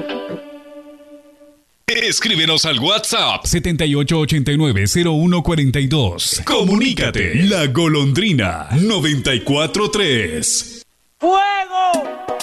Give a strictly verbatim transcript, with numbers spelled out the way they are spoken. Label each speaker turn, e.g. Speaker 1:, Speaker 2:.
Speaker 1: Escríbenos al WhatsApp setenta y ocho ochenta y nueve cero uno cuarenta y dos. Comunícate. La Golondrina noventa y cuatro tres.
Speaker 2: ¡Fuego!